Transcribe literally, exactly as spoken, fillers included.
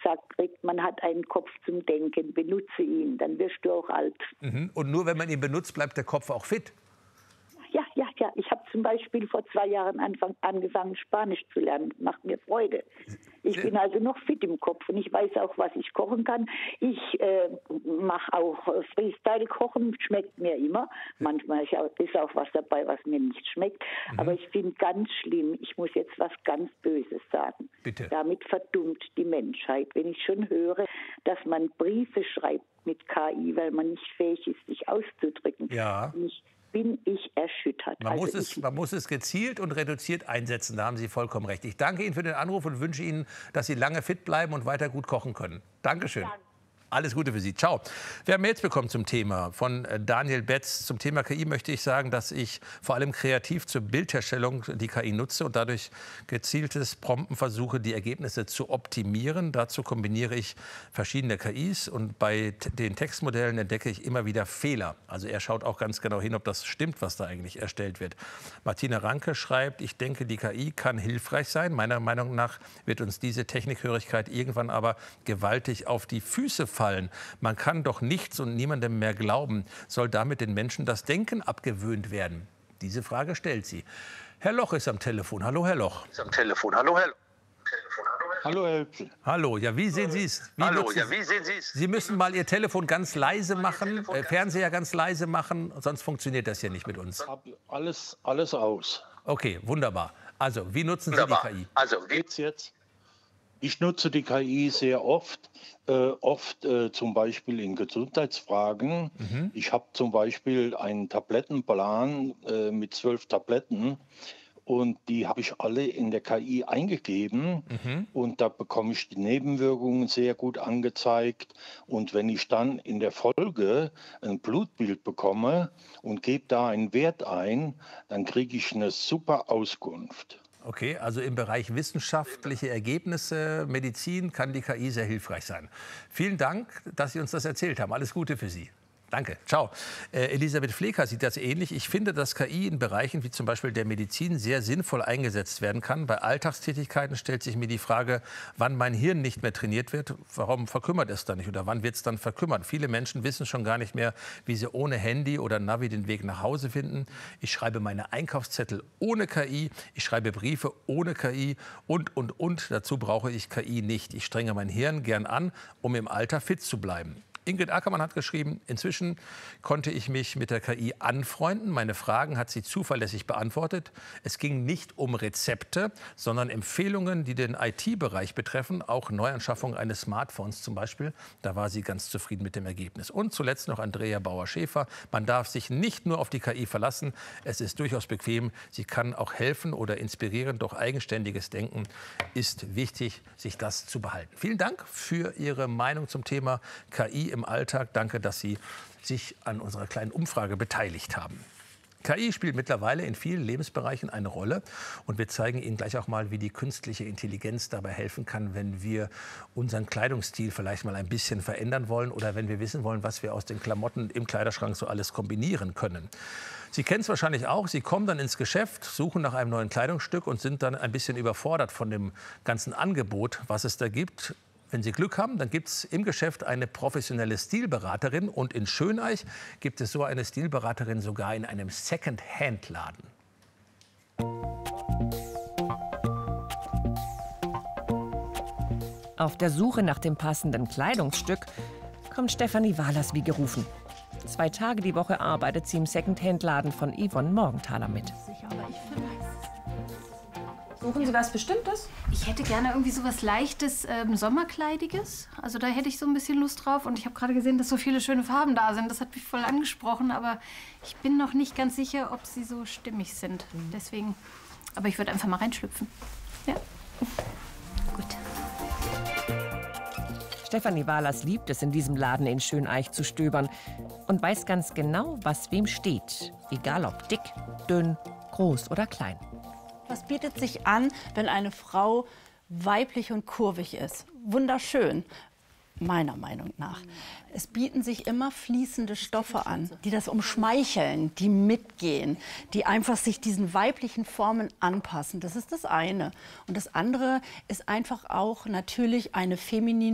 gesagt kriegt, man hat einen Kopf zum Denken, benutze ihn, dann wirst du auch alt. Mhm. Und nur wenn man ihn benutzt, bleibt der Kopf auch fit? Ja, ja, ja. Ich habe zum Beispiel vor zwei Jahren anfang, angefangen, Spanisch zu lernen. Macht mir Freude. Ich bin also noch fit im Kopf und ich weiß auch, was ich kochen kann. Ich äh, mache auch Freestyle-Kochen, schmeckt mir immer. Manchmal ist auch was dabei, was mir nicht schmeckt. Mhm. Aber ich finde ganz schlimm, ich muss jetzt was ganz Böses sagen. Bitte. Damit verdummt die Menschheit. Wenn ich schon höre, dass man Briefe schreibt mit K I, weil man nicht fähig ist, sich auszudrücken. Ja. Ich, bin ich erschüttert. Man, also muss es, man muss es gezielt und reduziert einsetzen, da haben Sie vollkommen recht. Ich danke Ihnen für den Anruf und wünsche Ihnen, dass Sie lange fit bleiben und weiter gut kochen können. Dankeschön. Danke. Alles Gute für Sie. Ciao. Wir haben Mails bekommen zum Thema von Daniel Betz. Zum Thema K I möchte ich sagen, dass ich vor allem kreativ zur Bildherstellung die K I nutze und dadurch gezieltes Prompten versuche, die Ergebnisse zu optimieren. Dazu kombiniere ich verschiedene K Is und bei den Textmodellen entdecke ich immer wieder Fehler. Also er schaut auch ganz genau hin, ob das stimmt, was da eigentlich erstellt wird. Martina Ranke schreibt, ich denke, die K I kann hilfreich sein. Meiner Meinung nach wird uns diese Technikhörigkeit irgendwann aber gewaltig auf die Füße fallen. Man kann doch nichts und niemandem mehr glauben. Soll damit den Menschen das Denken abgewöhnt werden? Diese Frage stellt sie. Herr Loch ist am Telefon. Hallo, Herr Loch. Ist am Telefon. Hallo, Herr Loch. Hallo, Herr Hübchen. Hallo, ja, wie sehen Sie es? Hallo, ja, wie sehen Sie es? Sie müssen mal Ihr Telefon ganz leise machen, äh, Fernseher ganz leise machen, sonst funktioniert das hier nicht mit uns. Alles, alles aus. Okay, wunderbar. Also, wie nutzen Wunderbar. Sie die K I? Also, wie Geht's jetzt? Ich nutze die K I sehr oft, äh, oft äh, zum Beispiel in Gesundheitsfragen. Mhm. Ich habe zum Beispiel einen Tablettenplan äh, mit zwölf Tabletten und die habe ich alle in der K I eingegeben. Mhm. Und da bekomme ich die Nebenwirkungen sehr gut angezeigt. Und wenn ich dann in der Folge ein Blutbild bekomme und gebe da einen Wert ein, dann kriege ich eine super Auskunft. Okay, also im Bereich wissenschaftliche Ergebnisse, Medizin kann die K I sehr hilfreich sein. Vielen Dank, dass Sie uns das erzählt haben. Alles Gute für Sie. Danke. Ciao. Äh, Elisabeth Flecker sieht das ähnlich. Ich finde, dass K I in Bereichen wie zum Beispiel der Medizin sehr sinnvoll eingesetzt werden kann. Bei Alltagstätigkeiten stellt sich mir die Frage, wann mein Hirn nicht mehr trainiert wird. Warum verkümmert es dann nicht oder wann wird es dann verkümmert? Viele Menschen wissen schon gar nicht mehr, wie sie ohne Handy oder Navi den Weg nach Hause finden. Ich schreibe meine Einkaufszettel ohne K I. Ich schreibe Briefe ohne K I und, und, und. Dazu brauche ich K I nicht. Ich strenge mein Hirn gern an, um im Alter fit zu bleiben. Ingrid Ackermann hat geschrieben, inzwischen konnte ich mich mit der K I anfreunden. Meine Fragen hat sie zuverlässig beantwortet. Es ging nicht um Rezepte, sondern Empfehlungen, die den I T-Bereich betreffen. Auch Neuanschaffung eines Smartphones zum Beispiel. Da war sie ganz zufrieden mit dem Ergebnis. Und zuletzt noch Andrea Bauer-Schäfer. Man darf sich nicht nur auf die K I verlassen. Es ist durchaus bequem. Sie kann auch helfen oder inspirieren. Doch eigenständiges Denken ist wichtig, sich das zu behalten. Vielen Dank für Ihre Meinung zum Thema K I im Alltag. Danke, dass Sie sich an unserer kleinen Umfrage beteiligt haben. K I spielt mittlerweile in vielen Lebensbereichen eine Rolle. Und wir zeigen Ihnen gleich auch mal, wie die künstliche Intelligenz dabei helfen kann, wenn wir unseren Kleidungsstil vielleicht mal ein bisschen verändern wollen oder wenn wir wissen wollen, was wir aus den Klamotten im Kleiderschrank so alles kombinieren können. Sie kennen es wahrscheinlich auch. Sie kommen dann ins Geschäft, suchen nach einem neuen Kleidungsstück und sind dann ein bisschen überfordert von dem ganzen Angebot, was es da gibt. Wenn Sie Glück haben, dann gibt es im Geschäft eine professionelle Stilberaterin. Und in Schöneich gibt es so eine Stilberaterin sogar in einem Second-Hand-Laden. Auf der Suche nach dem passenden Kleidungsstück kommt Stefanie Wahlers wie gerufen. Zwei Tage die Woche arbeitet sie im Second-Hand-Laden von Yvonne Morgenthaler mit. Suchen Sie was Bestimmtes? Ich hätte gerne irgendwie so was Leichtes, ähm, Sommerkleidiges. Also da hätte ich so ein bisschen Lust drauf. Und ich habe gerade gesehen, dass so viele schöne Farben da sind. Das hat mich voll angesprochen. Aber ich bin noch nicht ganz sicher, ob sie so stimmig sind. Deswegen, aber ich würde einfach mal reinschlüpfen. Ja? Gut. Stefanie Wahlers liebt es, in diesem Laden in Schöneich zu stöbern. Und weiß ganz genau, was wem steht. Egal ob dick, dünn, groß oder klein. Was bietet sich an, wenn eine Frau weiblich und kurvig ist? Wunderschön, meiner Meinung nach. Es bieten sich immer fließende Stoffe an, die das umschmeicheln, die mitgehen, die einfach sich diesen weiblichen Formen anpassen. Das ist das eine. Und das andere ist einfach auch natürlich eine feminine